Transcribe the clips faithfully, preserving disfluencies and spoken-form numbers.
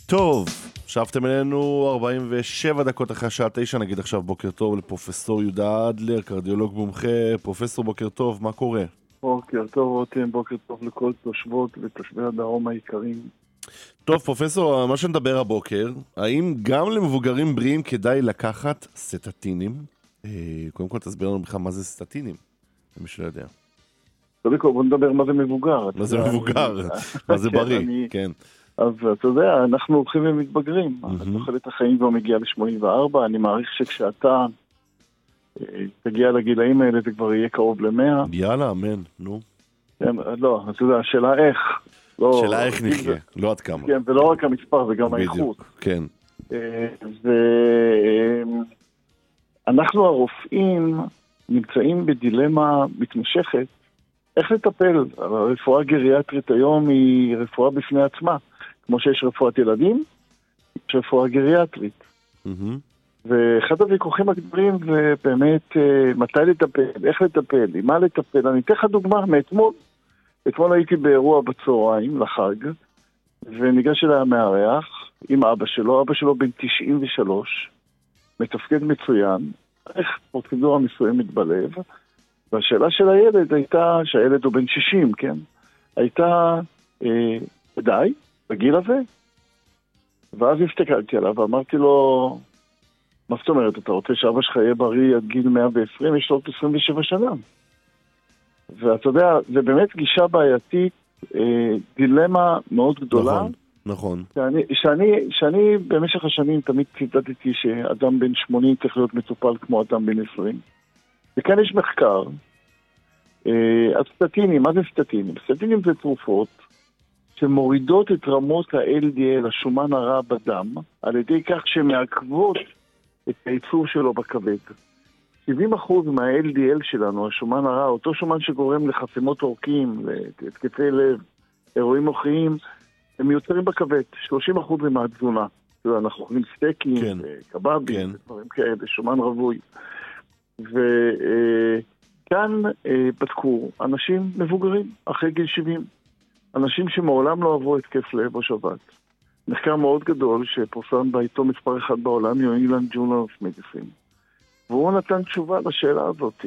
טוב, שבתם אלינו ארבעים ושבע דקות אחרי השעה תשע, נגיד עכשיו בוקר טוב לפרופסור יהודה אדלר, קרדיולוג מומחה. פרופסור, בוקר טוב, מה קורה? בוקר טוב רותם, בוקר טוב לכל תושבות ותושבי הדרום העיקריים. טוב, פרופסור, מה שנדבר הבוקר, האם גם למבוגרים בריאים כדאי לקחת סטטינים? קודם כל תסביר לנו בכלל מה זה סטטינים, למי שלא יודע. קודם כל בוא נדבר מה זה מבוגר. מה זה מבוגר? מה זה בריא, כן. אז אתה יודע, אנחנו הולכים ומתבגרים. תוחלת החיים כבר מגיעה ל-שמונים וארבע, אני מעריך שכשאתה תגיע לגילאים האלה זה כבר יהיה קרוב ל-מאה. יאללה, אמן, נו. לא, אתה יודע, השאלה איך. שאלה איך נחיה, לא עד כמה. כן, ולא רק המספר, זה גם האיכות. כן. ואנחנו הרופאים נמצאים בדילמה מתמשכת, איך לטפל? הרפואה הגריאטרית היום היא רפואה בפני עצמה. כמו שיש רפואת ילדים, יש רפואה גריאטרית. ואחד הוויכוחים הגדולים זה באמת מתי לטפל, איך לטפל, עם מה לטפל. אני אתן לך דוגמה מאתמול. אתמול הייתי באירוע בצהריים לחג, וניגש אליי המארח עם אבא שלו, אבא שלו בן תשעים ושלוש, מתפקד מצוין, איך פרוצדורה מסוימת בלב, והשאלה של הילד הייתה, שהילד הוא בן שישים, כן? הייתה, אה, די, בגיל הזה? ואז הסתכלתי עליו ואמרתי לו, מה זאת אומרת, אתה רוצה שאבא שלך יהיה בריא עד גיל מאה ועשרים, יש לו עוד עשרים ושבע שנה. ואתה יודע, זה באמת גישה בעייתית, אה, דילמה מאוד גדולה. נכון, נכון. שאני, שאני, שאני במשך השנים תמיד ציטטתי שאדם בן שמונים צריך להיות מטופל כמו אדם בן עשרים. וכאן יש מחקר. אה, אז סטטינים, מה זה סטטינים? סטטינים זה תרופות שמורידות את רמות ה-אל די אל, השומן הרע בדם, על ידי כך שמעכבות את הייצור שלו בכבד. שבעים אחוז מה-אל די אל שלנו, השומן הרע, אותו שומן שגורם לחסימות עורקים, להתקפי לב, אירועים מוחיים, הם מיוצרים בכבד. שלושים אחוז זה מהתזונה. אנחנו אוכלים סטייקים, כן. קבבים, כן. דברים כאלה, שומן רווי. וכאן בדקו אנשים מבוגרים, אחרי גיל שבעים. אנשים שמעולם לא עברו התקף לב או שבת. מחקר מאוד גדול שפורסם בעיתון מספר אחד בעולם, New England Journal of Medicine. והוא נתן תשובה לשאלה הזאת.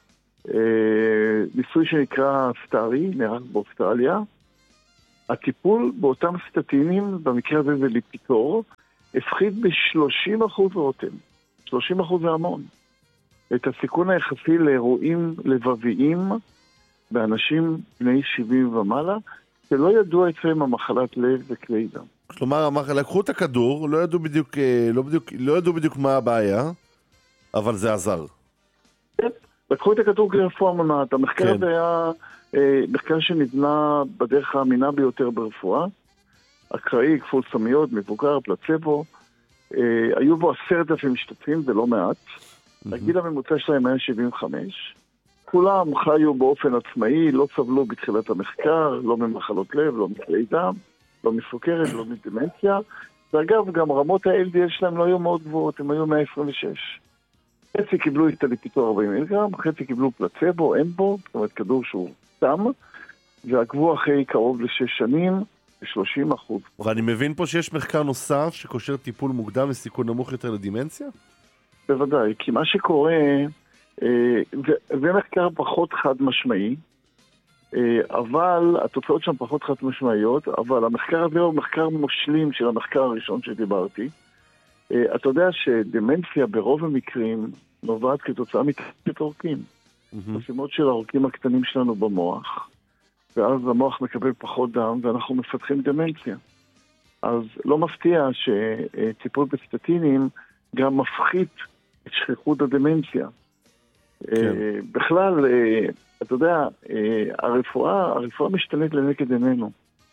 ניסוי שנקרא סטארי, נערך באוסטרליה. הטיפול באותם סטטינים, במקרה הזה זה ליפיטור, הפחית ב-שלושים אחוז רותם. שלושים אחוז זה המון. את הסיכון היחסי לאירועים לבביים באנשים בני שבעים ומעלה, שלא ידוע אצלם המחלת לב וכלי דם. כלומר, לקחו את הכדור, לא ידעו בדיוק, לא בדיוק, לא ידעו בדיוק מה הבעיה, אבל זה עזר. כן, לקחו את הכדור כרפואה מונעת. המחקר כן. הזה היה אה, מחקר שנבנה בדרך האמינה ביותר ברפואה. אקראי, כפול סמיות, מבוגר, פלצבו. אה, היו בו עשרת אלפים משתתפים, זה לא מעט. Mm-hmm. הגיל הממוצע שלהם היה שבעים וחמש. כולם חיו באופן עצמאי, לא סבלו בתחילת המחקר, לא ממחלות לב, לא מכלי דם, לא מסוכרת, לא מדמנציה. ואגב, גם רמות ה-אל די אל שלהם לא היו מאוד גבוהות, הם היו מאה עשרים ושש. חצי קיבלו את הליפיטור ארבעים מיליגרם, חצי קיבלו פלצבו, אין בו, זאת אומרת כדור שהוא סתם, ועקבו אחרי קרוב לשש שנים, ב-שלושים אחוז. ואני מבין פה שיש מחקר נוסף שקושר טיפול מוקדם לסיכון נמוך יותר לדמנציה? בוודאי, כי מה שקורה, אה, זה, זה מחקר פחות חד משמעי, אה, אבל התוצאות שם פחות חד משמעיות, אבל המחקר הזה הוא מחקר מושלים של המחקר הראשון שדיברתי. אה, אתה יודע שדמנציה ברוב המקרים נובעת כתוצאה מתחת עורקים. חסימות של העורקים הקטנים שלנו במוח, ואז המוח מקבל פחות דם ואנחנו מפתחים דמנציה. אז לא מפתיע שטיפול בסטטינים גם מפחית את שכיחות הדמנציה. כן. בכלל, אתה יודע, הרפואה, הרפואה משתנית לנגד עינינו.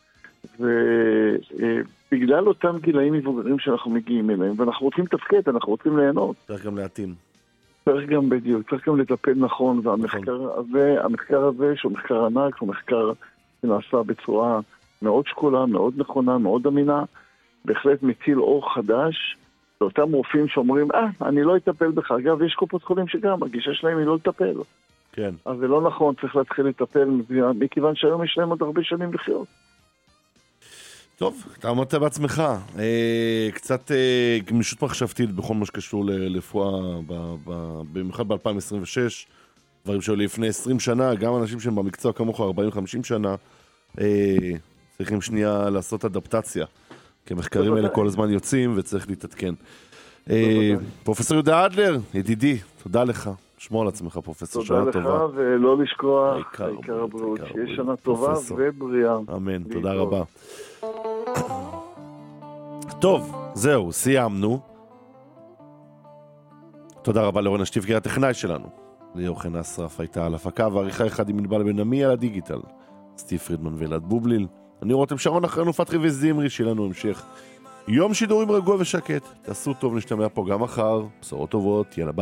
ובגלל אותם גילאים מבוגרים שאנחנו מגיעים אליהם, ואנחנו רוצים תפקד, אנחנו רוצים ליהנות. צריך גם להתאים. צריך גם בדיוק, צריך גם לטפל נכון, והמחקר הזה, המחקר הזה, שהוא מחקר ענק, הוא מחקר שנעשה בצורה מאוד שקולה, מאוד נכונה, מאוד אמינה, בהחלט מציל אור חדש, לאותם רופאים שאומרים, אה, אני לא אטפל בך. אגב, יש קופות חולים שגם, הגישה שלהם היא לא לטפל. כן. אז זה לא נכון, צריך להתחיל לטפל, מכיוון שהיום יש להם עוד הרבה שנים לחיות. טוב, אתה אמרת בעצמך, אה, קצת אה, גמישות מחשבתית בכל מה שקשור לרפואה, במיוחד ב-אלפיים עשרים ושש, דברים שהיו לפני עשרים שנה, גם אנשים שהם במקצוע כמוך ארבעים חמישים שנה, אה, צריכים שנייה לעשות אדפטציה, כי המחקרים האלה כל הזמן יוצאים וצריך להתעדכן. אה, פרופסור יהודה אדלר, ידידי, תודה לך. שמור על עצמך, פרופסור, שנה טובה. תודה לך, ולא לשכוח, העיקר הבריאות, שיש שנה טובה ובריאה. אמן, תודה רבה. טוב, זהו, סיימנו. תודה רבה לאורן השטיבקר, הטכנאי שלנו. ליאור חן אסרף הייתה על הפקה, ועריכה אחד עם מנבל בן עמי על הדיגיטל. סטיב פרידמן ואלעד בובליל. אני רותם שרון אחרינו, פתחי וזימרי, שיהיה לנו המשך. יום שידורים רגוע ושקט. תעשו טוב, נשתמע פה גם מחר. בשורות טובות, יאללה ביי.